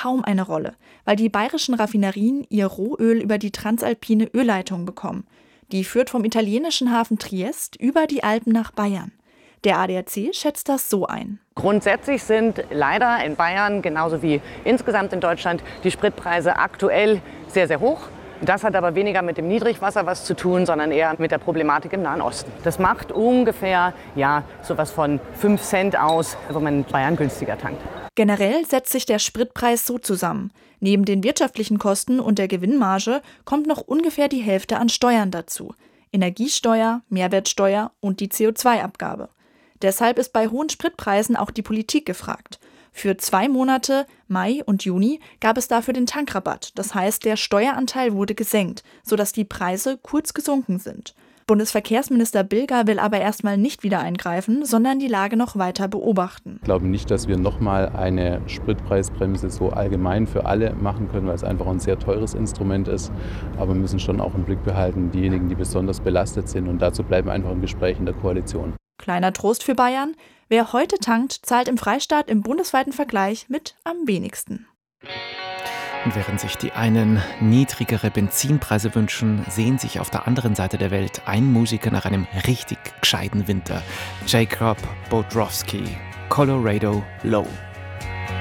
kaum eine Rolle, weil die bayerischen Raffinerien ihr Rohöl über die transalpine Ölleitung bekommen. Die führt vom italienischen Hafen Triest über die Alpen nach Bayern. Der ADAC schätzt das so ein. Grundsätzlich sind leider in Bayern, genauso wie insgesamt in Deutschland, die Spritpreise aktuell sehr, sehr hoch. Das hat aber weniger mit dem Niedrigwasser was zu tun, sondern eher mit der Problematik im Nahen Osten. Das macht ungefähr sowas von 5 Cent aus, wo man in Bayern günstiger tankt. Generell setzt sich der Spritpreis so zusammen. Neben den wirtschaftlichen Kosten und der Gewinnmarge kommt noch ungefähr die Hälfte an Steuern dazu. Energiesteuer, Mehrwertsteuer und die CO2-Abgabe. Deshalb ist bei hohen Spritpreisen auch die Politik gefragt. Für 2 Monate, Mai und Juni, gab es dafür den Tankrabatt. Das heißt, der Steueranteil wurde gesenkt, sodass die Preise kurz gesunken sind. Bundesverkehrsminister Bilger will aber erstmal nicht wieder eingreifen, sondern die Lage noch weiter beobachten. Ich glaube nicht, dass wir nochmal eine Spritpreisbremse so allgemein für alle machen können, weil es einfach ein sehr teures Instrument ist. Aber wir müssen schon auch im Blick behalten, diejenigen, die besonders belastet sind. Und dazu bleiben wir einfach im Gespräch in der Koalition. Kleiner Trost für Bayern: Wer heute tankt, zahlt im Freistaat im bundesweiten Vergleich mit am wenigsten. Und während sich die einen niedrigere Benzinpreise wünschen, sehen sich auf der anderen Seite der Welt ein Musiker nach einem richtig gescheiten Winter. Jacob Bodrowski, Colorado Low.